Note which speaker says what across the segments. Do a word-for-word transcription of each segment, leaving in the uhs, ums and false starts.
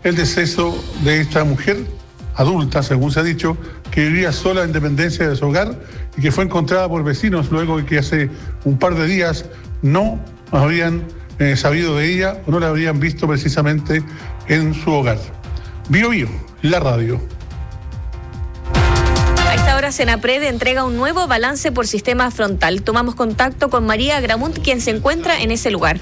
Speaker 1: el deceso de esta mujer adulta, según se ha dicho, que vivía sola en dependencia de su hogar y que fue encontrada por vecinos luego de que hace un par de días no habían eh, sabido de ella o no la habrían visto precisamente en su hogar. Bio Bio, la radio.
Speaker 2: A esta hora Senapred entrega un nuevo balance por sistema frontal. Tomamos contacto con María Gramunt, quien se encuentra en ese lugar.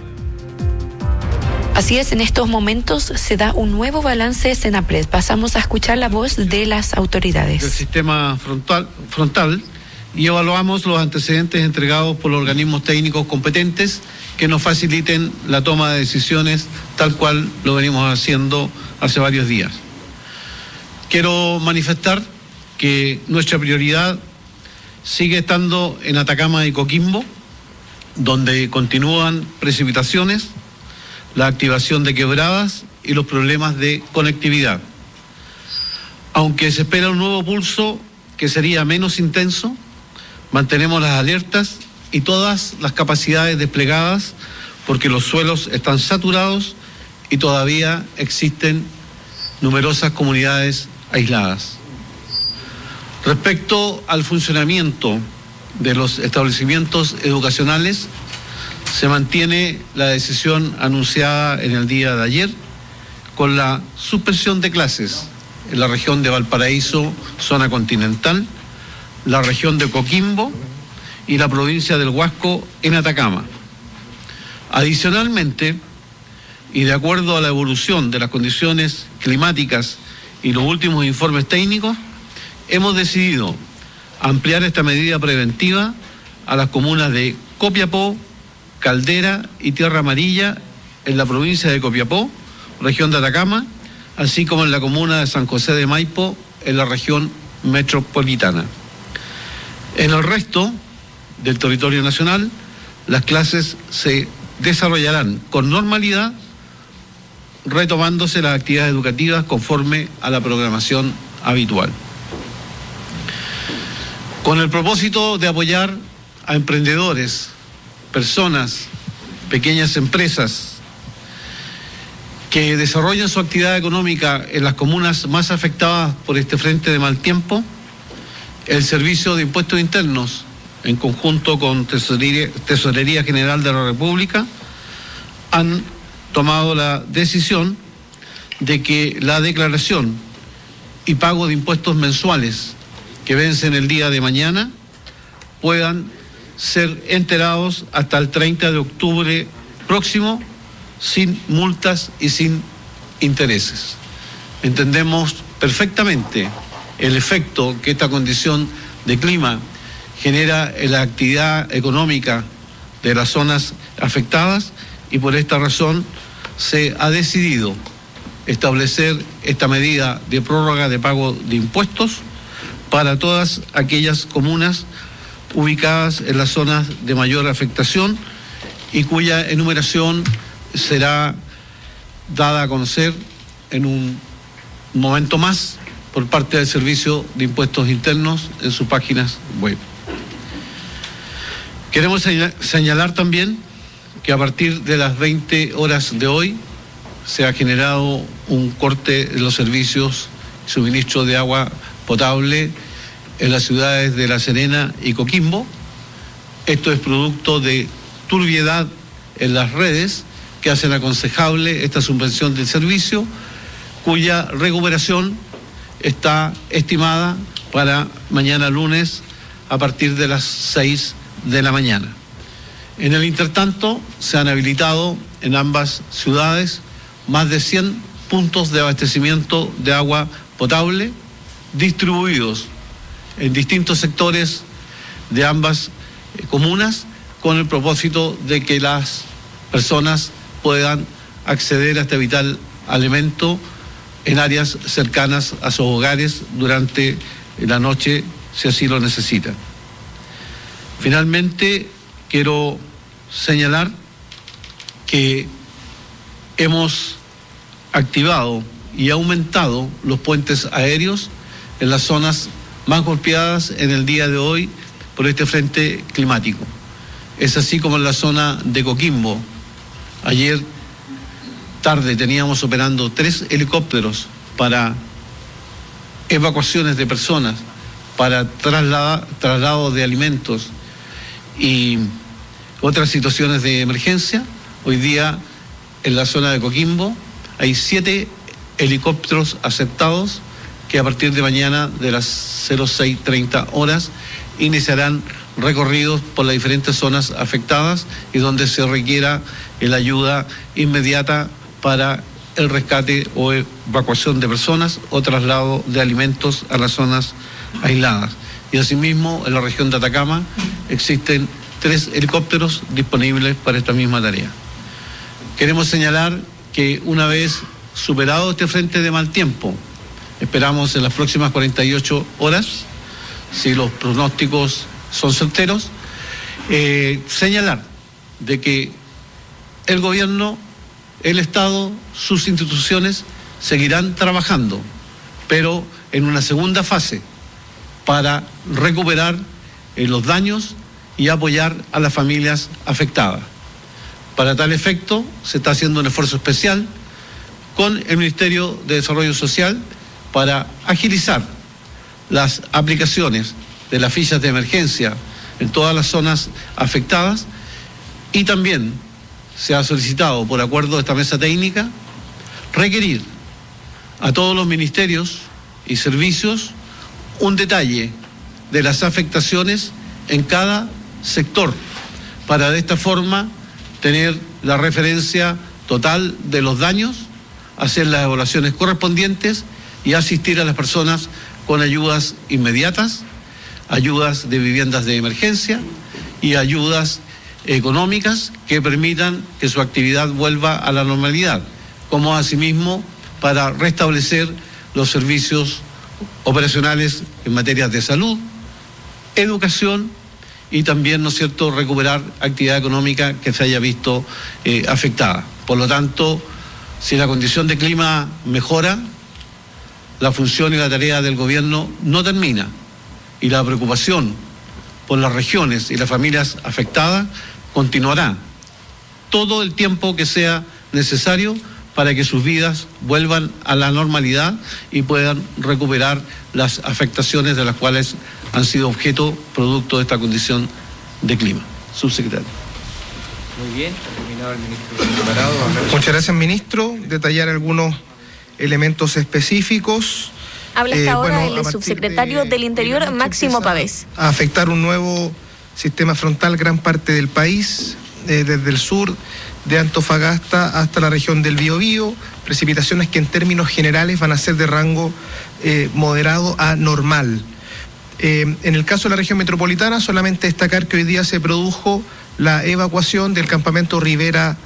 Speaker 3: Así es, en estos momentos se da un nuevo balance de Senapred. Pasamos a escuchar la voz de las autoridades.
Speaker 4: Del sistema frontal, frontal y evaluamos los antecedentes entregados por los organismos técnicos competentes que nos faciliten la toma de decisiones tal cual lo venimos haciendo hace varios días. Quiero manifestar que nuestra prioridad sigue estando en Atacama y Coquimbo, donde continúan precipitaciones, la activación de quebradas y los problemas de conectividad. Aunque se espera un nuevo pulso que sería menos intenso, mantenemos las alertas y todas las capacidades desplegadas porque los suelos están saturados y todavía existen numerosas comunidades aisladas. Respecto al funcionamiento de los establecimientos educacionales, se mantiene la decisión anunciada en el día de ayer con la suspensión de clases en la región de Valparaíso, zona continental, la región de Coquimbo y la provincia del Huasco en Atacama. Adicionalmente, y de acuerdo a la evolución de las condiciones climáticas y los últimos informes técnicos, hemos decidido ampliar esta medida preventiva a las comunas de Copiapó, Caldera y Tierra Amarilla en la provincia de Copiapó, región de Atacama, así como en la comuna de San José de Maipo, en la región metropolitana. En el resto del territorio nacional, las clases se desarrollarán con normalidad, retomándose las actividades educativas conforme a la programación habitual. Con el propósito de apoyar a emprendedores, personas, pequeñas empresas que desarrollan su actividad económica en las comunas más afectadas por este frente de mal tiempo, el Servicio de Impuestos Internos, en conjunto con Tesorería, Tesorería General de la República, han tomado la decisión de que la declaración y pago de impuestos mensuales que vencen el día de mañana puedan ser enterados hasta el treinta de octubre próximo sin multas y sin intereses. Entendemos perfectamente el efecto que esta condición de clima genera en la actividad económica de las zonas afectadas y por esta razón se ha decidido establecer esta medida de prórroga de pago de impuestos para todas aquellas comunas ubicadas en las zonas de mayor afectación y cuya enumeración será dada a conocer en un momento más por parte del Servicio de Impuestos Internos en sus páginas web. Queremos señalar también que a partir de las veinte horas de hoy se ha generado un corte en los servicios y suministro de agua potable en las ciudades de La Serena y Coquimbo. Esto es producto de turbiedad en las redes que hacen aconsejable esta suspensión del servicio, cuya recuperación está estimada para mañana lunes a partir de las seis de la mañana. En el intertanto, se han habilitado en ambas ciudades más de cien puntos de abastecimiento de agua potable distribuidos en distintos sectores de ambas eh, comunas con el propósito de que las personas puedan acceder a este vital alimento en áreas cercanas a sus hogares durante la noche, si así lo necesitan. Finalmente, quiero señalar que hemos activado y aumentado los puentes aéreos en las zonas más golpeadas en el día de hoy por este frente climático. Es así como en la zona de Coquimbo. Ayer tarde teníamos operando tres helicópteros para evacuaciones de personas, para traslada, traslado de alimentos y otras situaciones de emergencia. Hoy día en la zona de Coquimbo hay siete helicópteros aceptados que a partir de mañana de las cero seis treinta horas iniciarán recorridos por las diferentes zonas afectadas y donde se requiera la ayuda inmediata para el rescate o evacuación de personas o traslado de alimentos a las zonas aisladas. Y asimismo, en la región de Atacama existen tres helicópteros disponibles para esta misma tarea. Queremos señalar que una vez superado este frente de mal tiempo, esperamos en las próximas cuarenta y ocho horas, si los pronósticos son certeros, eh, señalar de que el gobierno, el Estado, sus instituciones seguirán trabajando, pero en una segunda fase para recuperar eh, los daños y apoyar a las familias afectadas. Para tal efecto, se está haciendo un esfuerzo especial con el Ministerio de Desarrollo Social para agilizar las aplicaciones de las fichas de emergencia en todas las zonas afectadas, y también se ha solicitado, por acuerdo de esta mesa técnica, requerir a todos los ministerios y servicios un detalle de las afectaciones en cada sector, para de esta forma tener la referencia total de los daños, hacer las evaluaciones correspondientes y asistir a las personas con ayudas inmediatas, ayudas de viviendas de emergencia y ayudas económicas que permitan que su actividad vuelva a la normalidad, como asimismo para restablecer los servicios operacionales en materias de salud, educación y también, ¿no es cierto?, recuperar actividad económica que se haya visto eh, afectada. Por lo tanto, si la condición de clima mejora, la función y la tarea del gobierno no termina, y la preocupación por las regiones y las familias afectadas continuará todo el tiempo que sea necesario para que sus vidas vuelvan a la normalidad y puedan recuperar las afectaciones de las cuales han sido objeto producto de esta condición de clima. Subsecretario.
Speaker 5: Muy bien, ha terminado el ministro preparado. Muchas gracias, ministro. Detallar algunos elementos específicos.
Speaker 2: Habla hasta eh, ahora bueno, el subsecretario de, del Interior, Máximo Pavés.
Speaker 5: A afectar un nuevo sistema frontal gran parte del país, eh, desde el sur de Antofagasta hasta la región del Biobío, precipitaciones que en términos generales van a ser de rango eh, moderado a normal. Eh, en el caso de la región metropolitana, solamente destacar que hoy día se produjo la evacuación del campamento Rivera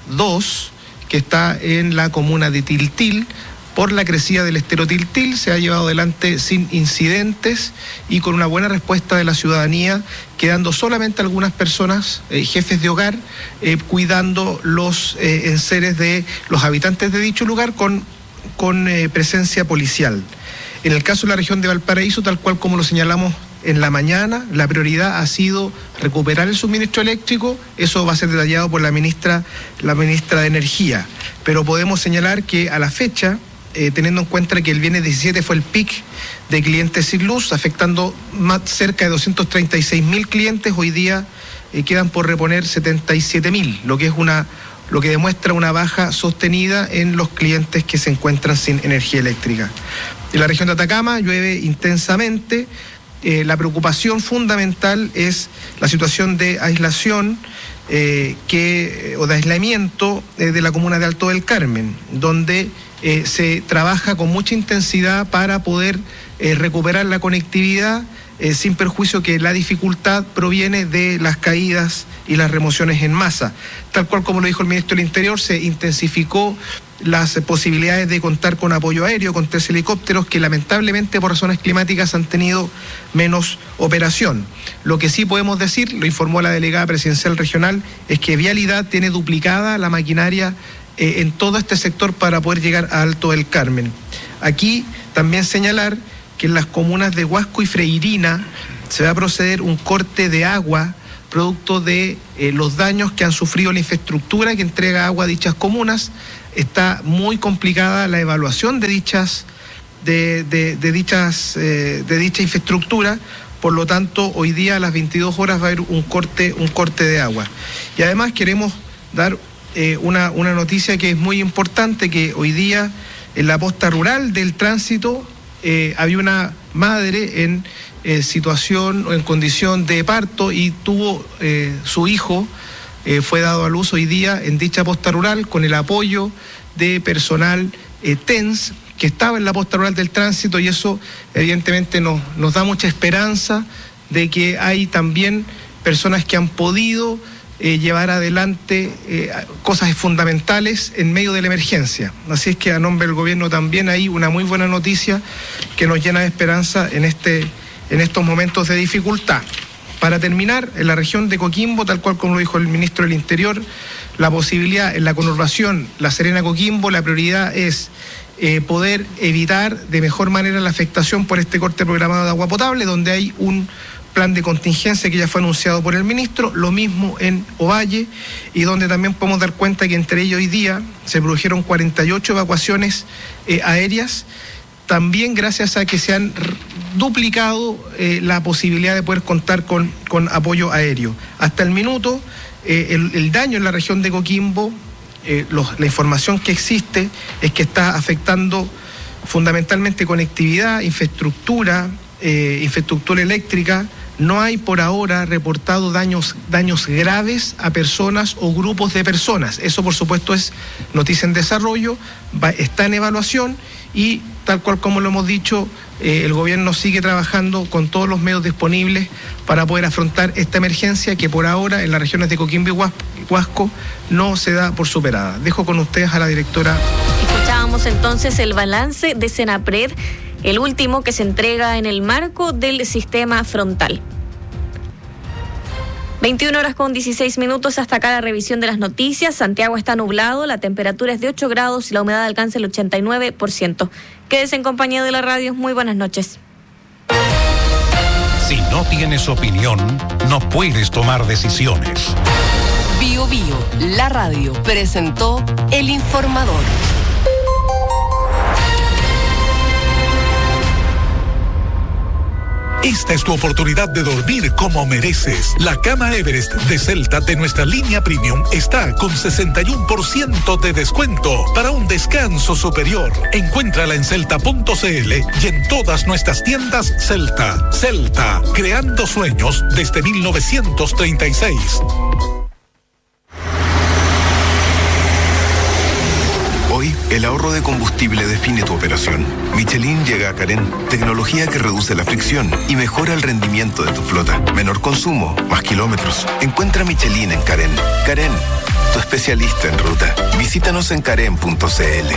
Speaker 5: dos, que está en la comuna de Tiltil, por la crecida del estero Tiltil. Se ha llevado adelante sin incidentes y con una buena respuesta de la ciudadanía, quedando solamente algunas personas, eh, jefes de hogar, eh, cuidando los eh, enseres de los habitantes de dicho lugar con, con eh, presencia policial. En el caso de la región de Valparaíso, tal cual como lo señalamos en la mañana, la prioridad ha sido recuperar el suministro eléctrico. Eso va a ser detallado por la ministra, la ministra de Energía. Pero podemos señalar que a la fecha, Eh, teniendo en cuenta que el viernes diecisiete fue el pic de clientes sin luz, afectando más, cerca de doscientos treinta y seis mil clientes, hoy día eh, quedan por reponer setenta y siete mil, lo que es una, lo que demuestra una baja sostenida en los clientes que se encuentran sin energía eléctrica. En la región de Atacama llueve intensamente. Eh, la preocupación fundamental es la situación de aislación eh, que, o de aislamiento eh, de la comuna de Alto del Carmen, donde Eh, se trabaja con mucha intensidad para poder eh, recuperar la conectividad, eh, sin perjuicio que la dificultad proviene de las caídas y las remociones en masa. Tal cual como lo dijo el ministro del Interior, se intensificó las eh, posibilidades de contar con apoyo aéreo, con tres helicópteros que lamentablemente por razones climáticas han tenido menos operación. Lo que sí podemos decir, lo informó la delegada presidencial regional, es que Vialidad tiene duplicada la maquinaria Eh, en todo este sector para poder llegar a Alto del Carmen. Aquí también señalar que en las comunas de Huasco y Freirina se va a proceder un corte de agua producto de eh, los daños que han sufrido la infraestructura que entrega agua a dichas comunas. Está muy complicada la evaluación de dichas, de, de, de dichas, eh, de dicha infraestructura. Por lo tanto, hoy día a las veintidós horas va a haber un corte, un corte de agua. Y además queremos dar eh, una, una noticia que es muy importante, que hoy día en la posta rural del tránsito eh, había una madre en eh, situación o en condición de parto y tuvo eh, su hijo, eh, fue dado a luz hoy día en dicha posta rural con el apoyo de personal eh, T E N S que estaba en la posta rural del tránsito, y eso evidentemente nos, nos da mucha esperanza de que hay también personas que han podido eh, llevar adelante eh, cosas fundamentales en medio de la emergencia. Así es que a nombre del gobierno también hay una muy buena noticia que nos llena de esperanza en, este, en estos momentos de dificultad. Para terminar, en la región de Coquimbo, tal cual como lo dijo el ministro del Interior, la posibilidad en la conurbación La Serena-Coquimbo, la prioridad es Eh, poder evitar de mejor manera la afectación por este corte programado de agua potable, donde hay un plan de contingencia que ya fue anunciado por el ministro, lo mismo en Ovalle, y donde también podemos dar cuenta que entre ellos hoy día se produjeron cuarenta y ocho evacuaciones eh, aéreas, también gracias a que se han duplicado eh, la posibilidad de poder contar con, con apoyo aéreo. Hasta el minuto, eh, el, el daño en la región de Coquimbo, Eh, los, la información que existe es que está afectando fundamentalmente conectividad, infraestructura, eh, infraestructura eléctrica. No hay por ahora reportado daños, daños graves a personas o grupos de personas. Eso, por supuesto, es noticia en desarrollo, va, está en evaluación, y tal cual como lo hemos dicho, eh, el gobierno sigue trabajando con todos los medios disponibles para poder afrontar esta emergencia que por ahora en las regiones de Coquimbo y Huasco no se da por superada. Dejo con ustedes a la directora.
Speaker 2: Escuchábamos entonces el balance de Senapred, el último que se entrega en el marco del sistema frontal. veintiuna horas con dieciséis minutos, hasta acá la revisión de las noticias. Santiago está nublado, la temperatura es de ocho grados y la humedad alcanza el ochenta y nueve por ciento. Quédese en compañía de la radio. Muy buenas noches.
Speaker 6: Si no tienes opinión, no puedes tomar decisiones.
Speaker 7: Bio Bio, la radio, presentó El Informador.
Speaker 6: Esta es tu oportunidad de dormir como mereces. La cama Everest de Celta de nuestra línea Premium está con sesenta y uno por ciento de descuento para un descanso superior. Encuéntrala en celta punto cl y en todas nuestras tiendas Celta. Celta, creando sueños desde mil novecientos treinta y seis.
Speaker 8: Hoy, el ahorro de combustible define tu operación. Michelin llega a Carén, tecnología que reduce la fricción y mejora el rendimiento de tu flota. Menor consumo, más kilómetros. Encuentra Michelin en Carén. Carén, tu especialista en ruta. Visítanos en carén punto cl.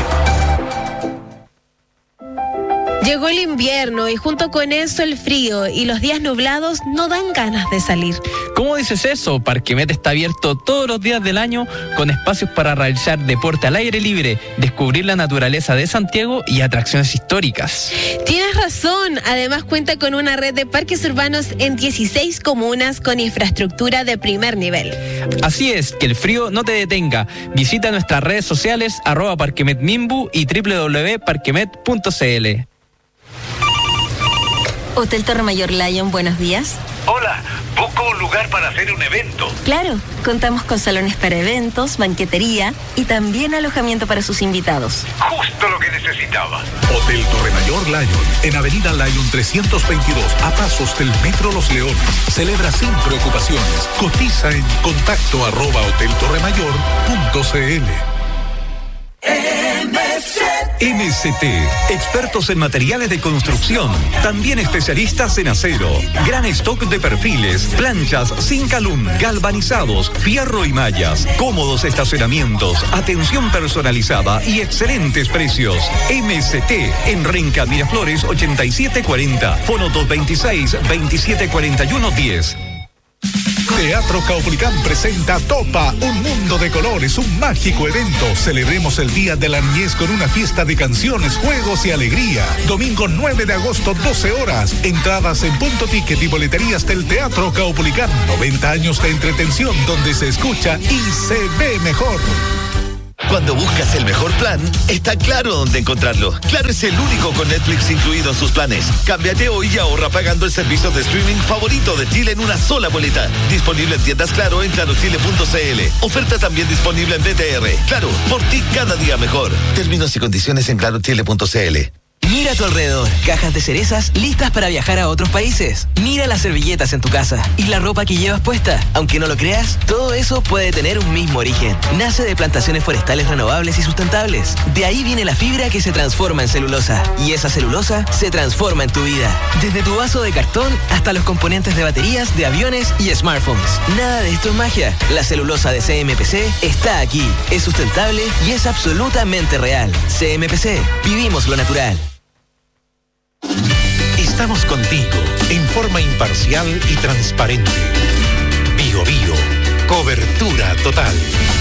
Speaker 9: Llegó el invierno y junto con eso el frío, y los días nublados no dan ganas de salir.
Speaker 10: ¿Cómo dices eso? Parquemet está abierto todos los días del año con espacios para realizar deporte al aire libre, descubrir la naturaleza de Santiago y atracciones históricas.
Speaker 9: Tienes razón, además cuenta con una red de parques urbanos en dieciséis comunas con infraestructura de primer nivel.
Speaker 10: Así es, que el frío no te detenga. Visita nuestras redes sociales arroba parquemetmimbu y doble u doble u doble u punto parquemet punto cl.
Speaker 11: Hotel Torre Mayor Lion, buenos días.
Speaker 12: Hola, busco un lugar para hacer un evento.
Speaker 11: Claro, contamos con salones para eventos, banquetería y también alojamiento para sus invitados.
Speaker 12: Justo lo que necesitaba.
Speaker 6: Hotel Torre Mayor Lion, en Avenida Lion trescientos veintidós, a pasos del Metro Los Leones. Celebra sin preocupaciones. Cotiza en contacto arroba hotel torre mayor punto cl. M S T, expertos en materiales de construcción, también especialistas en acero, gran stock de perfiles, planchas, zinc alum, galvanizados, fierro y mallas, cómodos estacionamientos, atención personalizada y excelentes precios. M S T en Renca Miraflores ochenta y siete cuarenta, fono dos dos seis, veintisiete cuarenta y uno diez. Teatro Caupolicán presenta Topa, un mundo de colores, un mágico evento. Celebremos el Día de la Niñez con una fiesta de canciones, juegos y alegría. Domingo nueve de agosto, doce horas. Entradas en Punto Ticket y boleterías del Teatro Caupolicán. noventa años de entretención donde se escucha y se ve mejor.
Speaker 13: Cuando buscas el mejor plan, está claro dónde encontrarlo. Claro es el único con Netflix incluido en sus planes. Cámbiate hoy y ahorra pagando el servicio de streaming favorito de Chile en una sola boleta. Disponible en tiendas Claro en claro chile punto c l. Oferta también disponible en B T R. Claro, por ti cada día mejor. Términos y condiciones en claro chile punto c l.
Speaker 14: Mira a tu alrededor, cajas de cerezas listas para viajar a otros países. Mira las servilletas en tu casa y la ropa que llevas puesta. Aunque no lo creas, todo eso puede tener un mismo origen. Nace de plantaciones forestales renovables y sustentables. De ahí viene la fibra que se transforma en celulosa. Y esa celulosa se transforma en tu vida. Desde tu vaso de cartón hasta los componentes de baterías, de aviones y smartphones. Nada de esto es magia. La celulosa de C M P C está aquí. Es sustentable y es absolutamente real. C M P C, vivimos lo natural.
Speaker 6: Estamos contigo en forma imparcial y transparente. Bio Bio, cobertura total.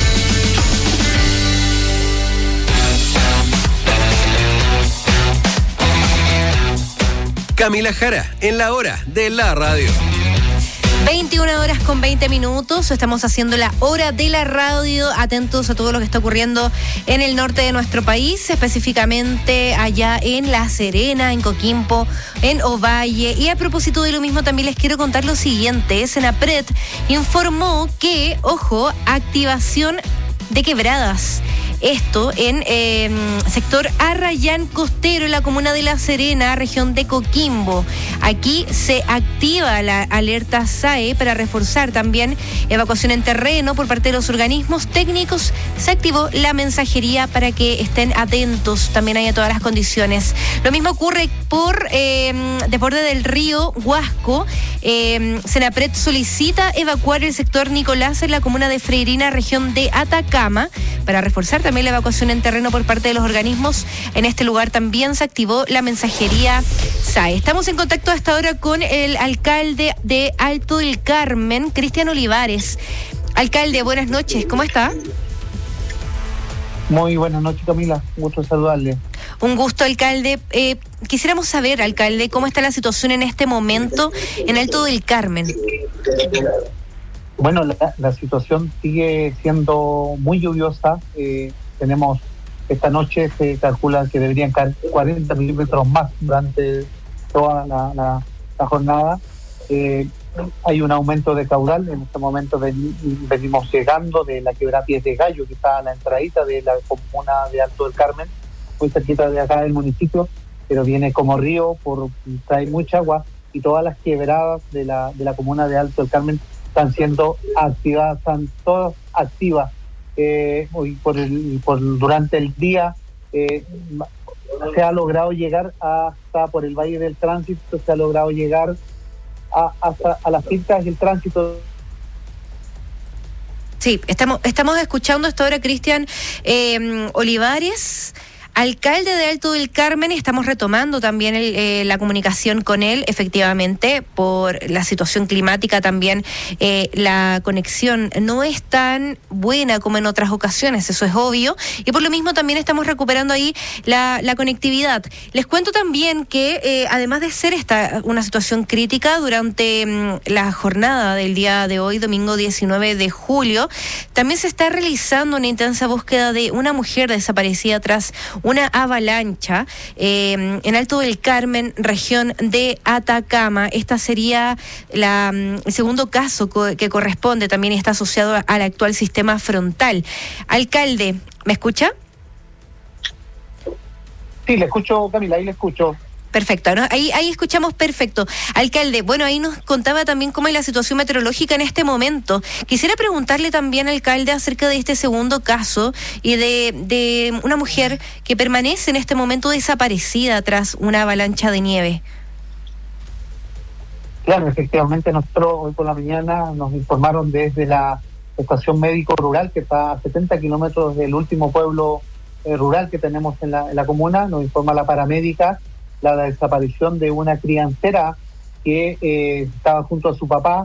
Speaker 15: Camila Jara, en la hora de la radio.
Speaker 2: veintiuna horas con veinte minutos, estamos haciendo la hora de la radio, atentos a todo lo que está ocurriendo en el norte de nuestro país, específicamente allá en La Serena, en Coquimbo, en Ovalle. Y a propósito de lo mismo también les quiero contar lo siguiente: Senapred informó que, ojo, activación de quebradas. Esto en eh, sector Arrayán Costero, en la comuna de La Serena, región de Coquimbo. Aquí se activa la alerta S A E para reforzar también evacuación en terreno por parte de los organismos técnicos. Se activó la mensajería para que estén atentos también hay a todas las condiciones. Lo mismo ocurre por eh, desborde del río Huasco. Eh, Senapred solicita evacuar el sector Nicolás en la comuna de Freirina, región de Atacama, para reforzar también la evacuación en terreno por parte de los organismos. En este lugar también se activó la mensajería S A E. Estamos en contacto hasta ahora con el alcalde de Alto del Carmen, Cristian Olivares. Alcalde, buenas noches, ¿cómo está?
Speaker 16: Muy buenas noches, Camila, un gusto saludarle.
Speaker 2: Un gusto, alcalde. Eh, quisiéramos saber, alcalde, cómo está la situación en este momento en Alto del Carmen.
Speaker 16: Bueno, la, la situación sigue siendo muy lluviosa. Eh, tenemos, esta noche se calcula que deberían caer cuarenta milímetros más durante toda la, la, la jornada. Eh, hay un aumento de caudal. En este momento ven, venimos llegando de la quebrada Pies de Gallo, que está a la entradita de la comuna de Alto del Carmen, muy cerquita de acá del municipio, pero viene como río, por trae mucha agua, y todas las quebradas de la, de la comuna de Alto del Carmen están siendo activadas, están todas activas. Eh, hoy por el, por durante el día eh, se ha logrado llegar hasta por el Valle del Tránsito, se ha logrado llegar a, hasta a las pistas del tránsito.
Speaker 2: Sí, estamos, estamos escuchando hasta ahora Cristian eh, Olivares, alcalde de Alto del Carmen. Estamos retomando también el, eh, la comunicación con él, efectivamente, por la situación climática también. Eh, la conexión no es tan buena como en otras ocasiones, eso es obvio, y por lo mismo también estamos recuperando ahí la, la conectividad. Les cuento también que, eh, además de ser esta una situación crítica, durante mm, la jornada del día de hoy, domingo diecinueve de julio, también se está realizando una intensa búsqueda de una mujer desaparecida tras una avalancha eh, en Alto del Carmen, región de Atacama. Esta sería la, el segundo caso co- que corresponde, también está asociado al actual sistema frontal. Alcalde, ¿me escucha?
Speaker 16: Sí, le escucho, Camila, ahí le escucho.
Speaker 2: Perfecto, ¿no? Ahí, ahí escuchamos perfecto. Alcalde, bueno, ahí nos contaba también cómo es la situación meteorológica en este momento. Quisiera preguntarle también, alcalde, acerca de este segundo caso y de, de una mujer que permanece en este momento desaparecida tras una avalancha de nieve.
Speaker 16: Claro, efectivamente, nosotros hoy por la mañana nos informaron desde la estación médico rural, que está a setenta kilómetros del último pueblo eh, rural que tenemos en la, en la comuna. Nos informa la paramédica la desaparición de una criancera que eh, estaba junto a su papá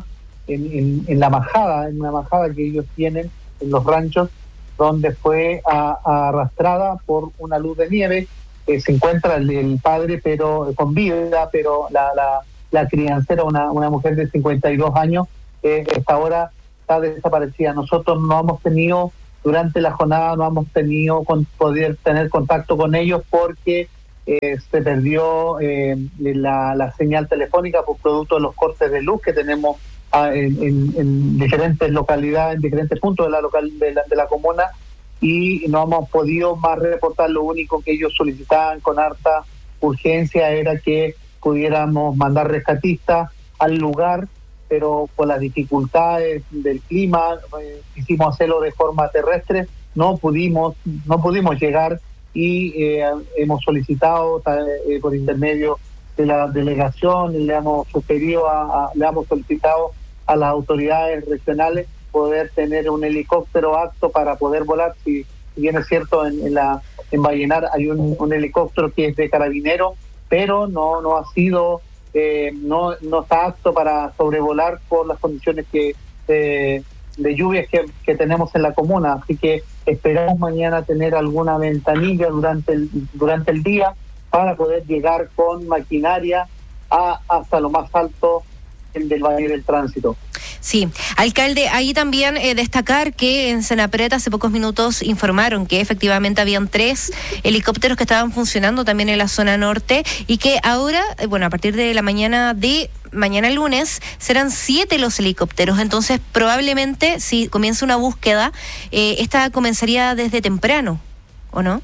Speaker 16: en, en, en la majada, en una majada que ellos tienen en los ranchos, donde fue a, a arrastrada por una luz de nieve. Eh, se encuentra el, el padre pero con vida, pero la, la, la criancera, una, una mujer de cincuenta y dos años, eh, esta ahora está desaparecida. Nosotros no hemos tenido, durante la jornada no hemos tenido con poder tener contacto con ellos porque eh, se perdió eh, la, la señal telefónica por producto de los cortes de luz que tenemos a, en, en, en diferentes localidades, en diferentes puntos de la, local, de la, de la comuna, y no hemos podido más reportar. Lo único que ellos solicitaban con harta urgencia era que pudiéramos mandar rescatistas al lugar, pero por las dificultades del clima, eh, quisimos hacerlo de forma terrestre, no pudimos, no pudimos llegar, y eh, hemos solicitado eh, por intermedio de la delegación, le hemos sugerido, a, a, le hemos solicitado a las autoridades regionales poder tener un helicóptero apto para poder volar. Si, si bien es cierto, en, en la en Vallenar hay un, un helicóptero que es de carabinero, pero no no ha sido eh, no no está apto para sobrevolar por las condiciones que eh, de lluvias que, que tenemos en la comuna. Así que esperamos mañana tener alguna ventanilla durante el durante el día para poder llegar con maquinaria a hasta lo más alto del Valle del Tránsito.
Speaker 2: Sí, alcalde, ahí también eh, destacar que en Senapred hace pocos minutos informaron que efectivamente habían tres helicópteros que estaban funcionando también en la zona norte, y que ahora, eh, bueno, a partir de la mañana de mañana lunes serán siete los helicópteros. Entonces probablemente si comienza una búsqueda, eh, esta comenzaría desde temprano, ¿o no?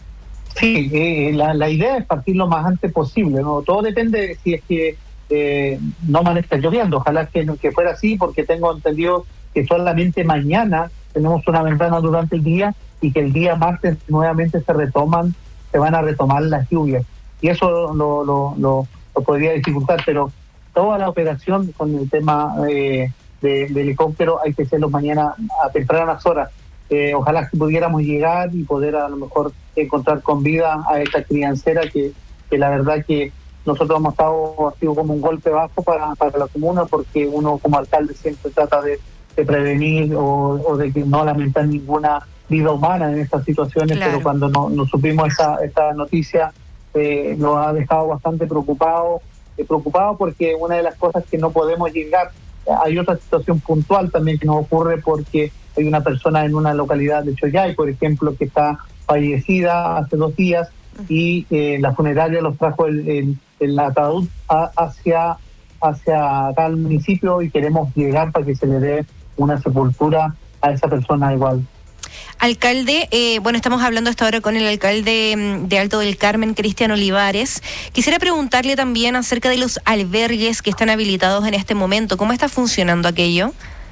Speaker 16: Sí, eh, la, la idea es partir lo más antes posible, ¿no? Todo depende de si es que Eh, no van a estar lloviendo. Ojalá que, que fuera así, porque tengo entendido que solamente mañana tenemos una ventana durante el día, y que el día martes nuevamente se retoman, se van a retomar las lluvias, y eso lo, lo, lo, lo podría dificultar, pero toda la operación con el tema eh, de, de helicóptero hay que hacerlo mañana a tempranas horas. Eh, ojalá que pudiéramos llegar y poder a lo mejor encontrar con vida a esta criancera que, que la verdad que nosotros hemos estado, ha sido como un golpe bajo para, para la comuna, porque uno como alcalde siempre trata de, de prevenir o, o de que no lamentar ninguna vida humana en estas situaciones. Claro. Pero cuando no, nos supimos esta, esta noticia, eh, nos ha dejado bastante preocupados, eh, preocupados porque una de las cosas que no podemos llegar, hay otra situación puntual también que nos ocurre, porque hay una persona en una localidad de Choyay, por ejemplo, que está fallecida hace dos días, y eh, la funeraria los trajo el, el, el ataúd a, hacia hacia acá al municipio, y queremos llegar para que se le dé una sepultura a esa persona igual.
Speaker 2: Alcalde, eh, bueno, estamos hablando hasta ahora con el alcalde de Alto del Carmen, Cristian Olivares. Quisiera preguntarle también acerca de los albergues que están habilitados en este momento. ¿Cómo está funcionando aquello?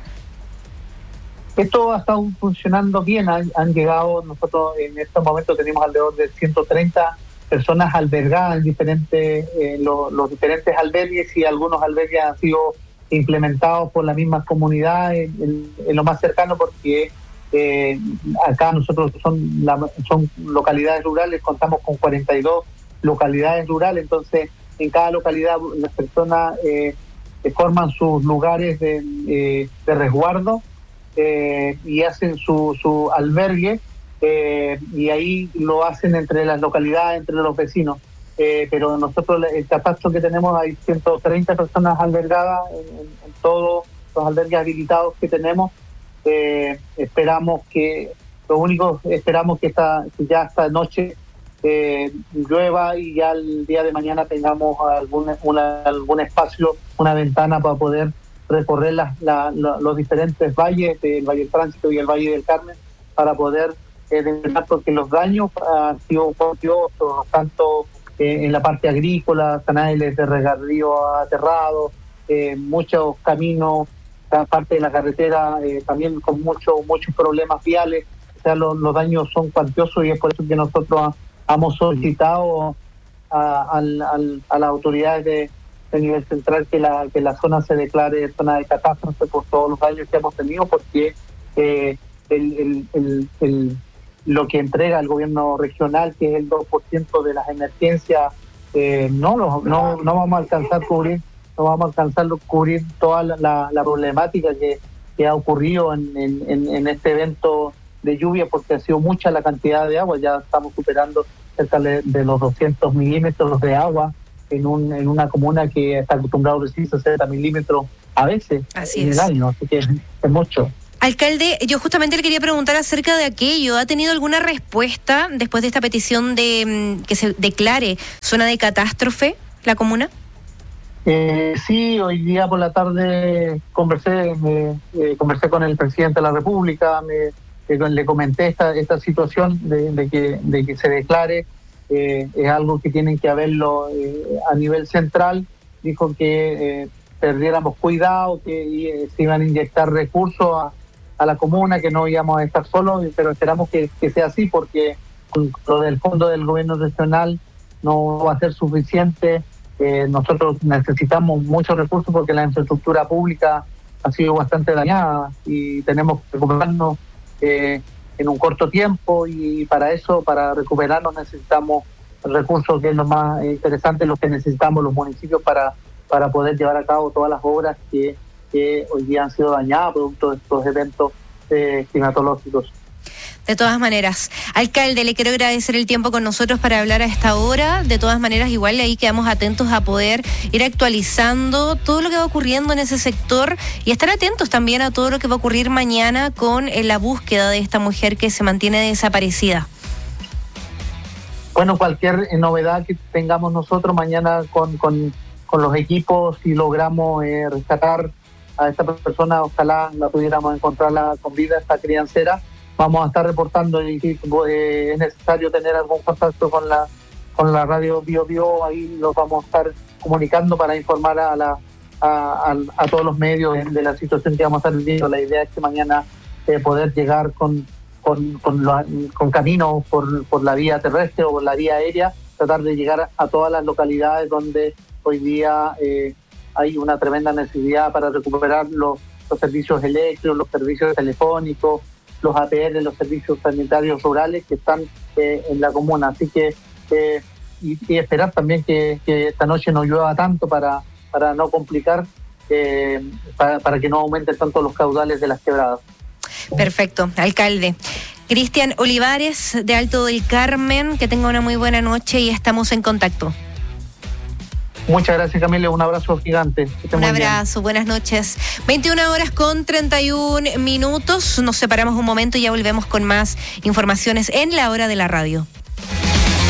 Speaker 16: Esto ha estado funcionando bien, han, han llegado, nosotros en estos momentos tenemos alrededor de ciento treinta personas albergadas en diferentes, eh, lo, los diferentes albergues, y algunos albergues han sido implementados por la misma comunidad en, en, en lo más cercano, porque eh, acá nosotros son, la, son localidades rurales, contamos con cuarenta y dos localidades rurales, entonces en cada localidad las personas eh, forman sus lugares de, eh, de resguardo, Eh, y hacen su, su albergue, eh, y ahí lo hacen entre las localidades, entre los vecinos. Eh, pero nosotros, el catastro que tenemos, hay ciento treinta personas albergadas en, en, en todos los albergues habilitados que tenemos. Eh, esperamos que, lo único, esperamos que, esta, que ya esta noche eh, llueva, y ya el día de mañana tengamos algún, una, algún espacio, una ventana para poder recorrer las, la, la, los diferentes valles, el Valle del Tránsito y el Valle del Carmen, para poder eh, determinar, porque los daños han sido cuantiosos, tanto eh, en la parte agrícola, canales de regadío aterrados, eh, muchos caminos, parte de la carretera eh, también con muchos muchos problemas viales. O sea, los, los daños son cuantiosos, y es por eso que nosotros hemos solicitado a, a, a, a las autoridades de a nivel central que la que la zona se declare zona de catástrofe por todos los daños que hemos tenido, porque eh, el, el, el, el, lo que entrega el gobierno regional, que es el dos por ciento de las emergencias, eh, no, lo, no no vamos a alcanzar a cubrir no vamos a alcanzar a cubrir toda la, la, la problemática que, que ha ocurrido en, en, en este evento de lluvia, porque ha sido mucha la cantidad de agua. Ya estamos superando cerca de, de los doscientos milímetros de agua en, un, en una comuna que está acostumbrada a recibir sesenta milímetros a veces
Speaker 2: Así
Speaker 16: en
Speaker 2: es.
Speaker 16: el año, así que es, es mucho.
Speaker 2: Alcalde, yo justamente le quería preguntar acerca de aquello. ¿Ha tenido alguna respuesta después de esta petición de que se declare zona de catástrofe la comuna?
Speaker 16: Eh, sí, hoy día por la tarde conversé me, eh, conversé con el presidente de la República, me, eh, le comenté esta esta situación de, de que de que se declare. Eh, es algo que tienen que haberlo eh, a nivel central. Dijo que eh, perdiéramos cuidado, que eh, se iban a inyectar recursos a a la comuna, que no íbamos a estar solos, pero esperamos que, que sea así, porque con lo del fondo del gobierno regional no va a ser suficiente. Eh, nosotros necesitamos muchos recursos porque la infraestructura pública ha sido bastante dañada y tenemos que recuperarnos eh, en un corto tiempo, y para eso, para recuperarnos, necesitamos recursos, que es lo más interesante, los que necesitamos los municipios para, para poder llevar a cabo todas las obras que que hoy día han sido dañadas producto de estos eventos eh, climatológicos.
Speaker 2: De todas maneras, alcalde, le quiero agradecer el tiempo con nosotros para hablar a esta hora. De todas maneras, igual ahí quedamos atentos a poder ir actualizando todo lo que va ocurriendo en ese sector y estar atentos también a todo lo que va a ocurrir mañana con eh, la búsqueda de esta mujer que se mantiene desaparecida.
Speaker 16: Bueno, cualquier novedad que tengamos nosotros mañana con, con, con los equipos, si logramos eh, rescatar a esta persona, ojalá la pudiéramos encontrarla con vida, esta criancera, vamos a estar reportando, y si eh, es necesario tener algún contacto con la con la radio Bio Bio, ahí lo vamos a estar comunicando para informar a la a, a, a todos los medios de, de la situación que vamos a estar viviendo. La idea es que mañana eh, poder llegar con con con, lo, con caminos por, por la vía terrestre o por la vía aérea, tratar de llegar a, a todas las localidades donde hoy día eh, hay una tremenda necesidad para recuperar los, los servicios eléctricos, los servicios telefónicos, los A P R, los servicios sanitarios rurales que están eh, en la comuna. Así que, eh, y, y esperar también que, que esta noche no llueva tanto para, para no complicar, eh, para, para que no aumenten tanto los caudales de las quebradas.
Speaker 2: Perfecto, alcalde. Cristian Olivares, de Alto del Carmen, que tenga una muy buena noche y estamos en contacto.
Speaker 16: Muchas gracias, Camila. Un abrazo gigante.
Speaker 2: Un abrazo, buenas noches. veintiuna horas con treinta y un minutos. Nos separamos un momento y ya volvemos con más informaciones en la hora de la radio.